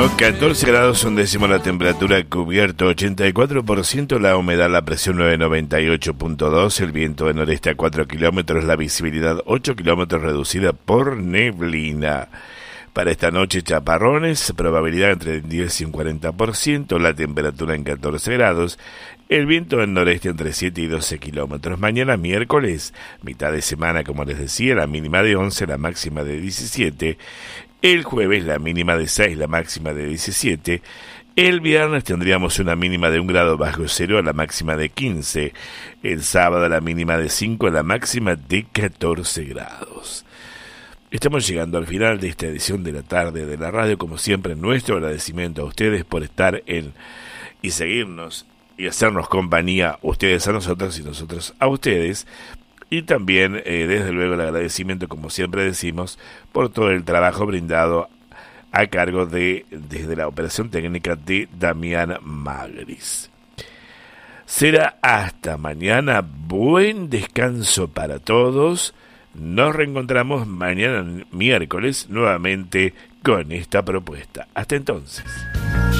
14 grados, un décimo la temperatura, cubierto 84%, la humedad, la presión 998.2, el viento de noreste a 4 kilómetros, la visibilidad 8 kilómetros reducida por neblina. Para esta noche, chaparrones, probabilidad entre el 10 y un 40%, la temperatura en 14 grados, el viento del noreste entre 7 y 12 kilómetros. Mañana miércoles, mitad de semana, como les decía, la mínima de 11, la máxima de 17. El jueves la mínima de 6, la máxima de 17. El viernes tendríamos una mínima de 1 grado bajo cero, la máxima de 15. El sábado la mínima de 5, la máxima de 14 grados. Estamos llegando al final de esta edición de la tarde de la radio. Como siempre, nuestro agradecimiento a ustedes por estar y seguirnos y hacernos compañía, ustedes a nosotros y nosotros a ustedes. Y también, desde luego, el agradecimiento, como siempre decimos, por todo el trabajo brindado a cargo desde la operación técnica de Damián Magris. Será hasta mañana. Buen descanso para todos. Nos reencontramos mañana miércoles nuevamente con esta propuesta. Hasta entonces.